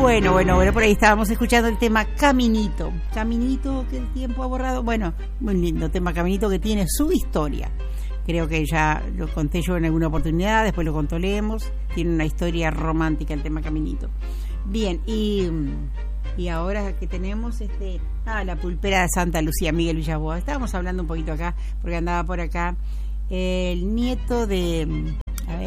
Bueno, por ahí estábamos escuchando el tema Caminito. Caminito que el tiempo ha borrado. Bueno, muy lindo tema Caminito que tiene su historia. Creo que ya lo conté yo en alguna oportunidad, después lo contó Lemos. Tiene una historia romántica el tema Caminito. Bien, y ahora que tenemos la pulpera de Santa Lucía, Miguel Villaboa. Estábamos hablando un poquito acá, porque andaba por acá el nieto de...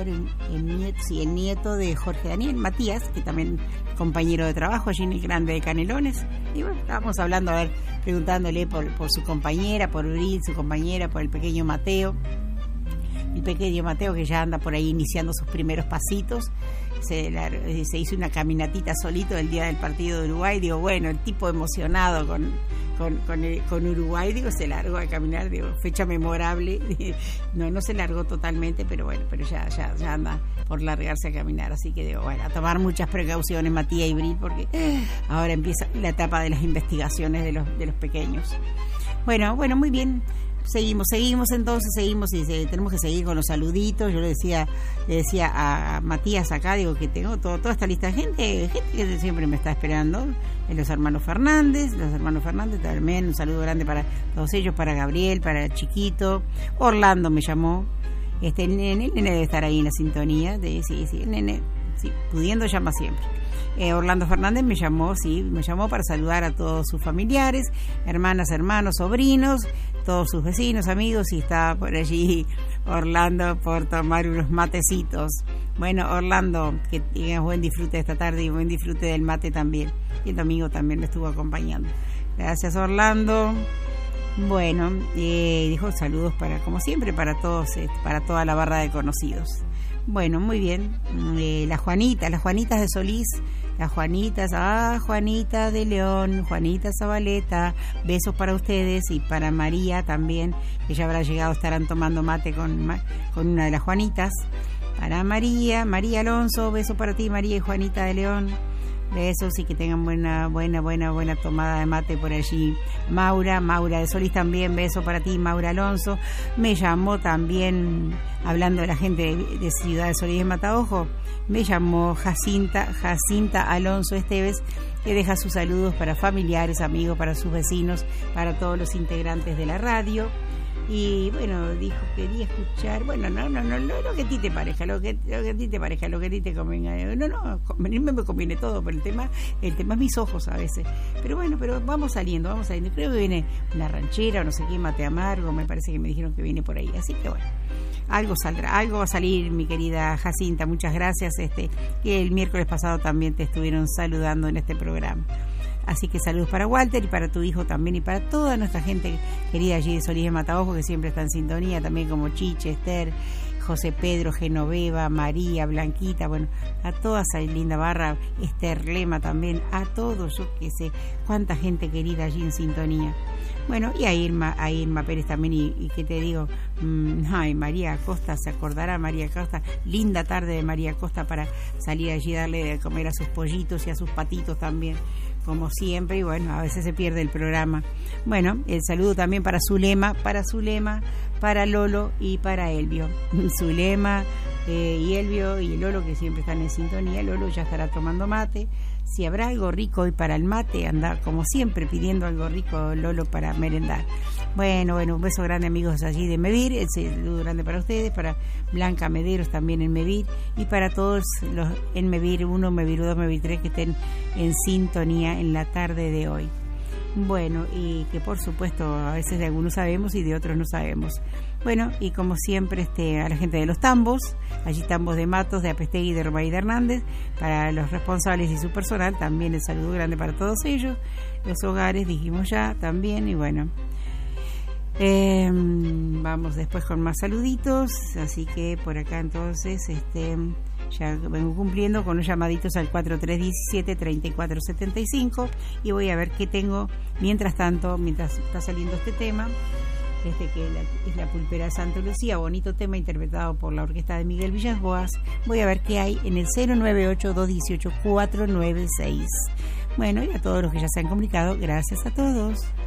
el nieto de Jorge Daniel Matías, que también compañero de trabajo allí en el Grande de Canelones. Y bueno, estábamos hablando, preguntándole por su compañera, por Bril, su compañera, por el pequeño Mateo. El pequeño Mateo que ya anda por ahí iniciando sus primeros pasitos. Se hizo una caminatita solito el día del partido de Uruguay. Digo, bueno, el tipo emocionado con Uruguay, digo, se largó a caminar, digo, fecha memorable. No se largó totalmente, pero bueno, pero ya anda por largarse a caminar. Así que digo, bueno, a tomar muchas precauciones, Matías y Bril, porque ahora empieza la etapa de las investigaciones de los pequeños. Bueno, muy bien. Seguimos y tenemos que seguir con los saluditos. Yo le decía a Matías acá, digo que tengo toda esta lista de gente que siempre me está esperando. Los hermanos Fernández también, un saludo grande para todos ellos, para Gabriel, para el chiquito. Orlando me llamó, el nene debe estar ahí en la sintonía, el nene, sí, pudiendo llama siempre. Orlando Fernández me llamó para saludar a todos sus familiares, hermanas, hermanos, sobrinos, todos sus vecinos, amigos, y está por allí Orlando por tomar unos matecitos. Bueno, Orlando, que tengas buen disfrute esta tarde y buen disfrute del mate también. Y el domingo también me estuvo acompañando. Gracias, Orlando. Bueno, dijo saludos como siempre, para todos, para toda la barra de conocidos. Bueno, muy bien. Las Juanitas de Solís, las Juanitas, Juanita de León, Juanita Zabaleta, besos para ustedes y para María también, que ya habrá llegado, estarán tomando mate con una de las Juanitas. Para María Alonso, besos para ti, María y Juanita de León. Besos y que tengan buena tomada de mate por allí. Maura de Solís también, beso para ti, Maura Alonso. Me llamó también, hablando de la gente de Ciudad de Solís de Mataojo, me llamó Jacinta Alonso Esteves, que deja sus saludos para familiares, amigos, para sus vecinos, para todos los integrantes de la radio. Y bueno, dijo, quería escuchar, bueno, no, lo que a ti te parezca, lo que a ti te parezca, lo que a ti te convenga. No, convenirme me conviene todo, pero el tema es mis ojos a veces. Pero bueno, vamos saliendo. Creo que viene una ranchera o no sé qué, mate amargo, me parece que me dijeron que viene por ahí. Así que bueno, algo saldrá, algo va a salir, mi querida Jacinta, muchas gracias. Que el miércoles pasado también te estuvieron saludando en este programa. Así que saludos para Walter y para tu hijo también y para toda nuestra gente querida allí de Solís de Mataojo, que siempre está en sintonía, también como Chiche, Esther, José Pedro, Genoveva, María, Blanquita, bueno, a toda esa linda barra, Esther Lema también, a todos, yo que sé, cuánta gente querida allí en sintonía. Bueno, y a Irma Pérez también, y que te digo, María Acosta, se acordará María Acosta, linda tarde de María Acosta para salir allí a darle de comer a sus pollitos y a sus patitos también, como siempre, y bueno, a veces se pierde el programa. Bueno, el saludo también para Zulema, para Lolo y para Elvio. Zulema y Elvio y Lolo, que siempre están en sintonía. Lolo ya estará tomando mate. Si habrá algo rico hoy para el mate, anda como siempre pidiendo algo rico, Lolo, para merendar. Bueno, un beso grande, amigos allí de Mevir, el saludo grande para ustedes, para Blanca Mederos también en Mevir, y para todos los en Mevir 1, Mevir 2, Mevir 3 que estén en sintonía en la tarde de hoy. Bueno, y que por supuesto a veces de algunos sabemos y de otros no sabemos. Bueno, y como siempre a la gente de los tambos, allí Tambos de Matos, de Apestegui, de Romay de Hernández, para los responsables y su personal, también el saludo grande para todos ellos. Los hogares, dijimos ya, también, y bueno, vamos después con más saluditos, así que por acá entonces, ya vengo cumpliendo con los llamaditos al 4317-3475 y voy a ver qué tengo mientras está saliendo este tema, que es la pulpera de Santa Lucía, bonito tema interpretado por la orquesta de Miguel Villasboas. Voy a ver qué hay en el 098-218-496. Bueno, y a todos los que ya se han comunicado, gracias a todos.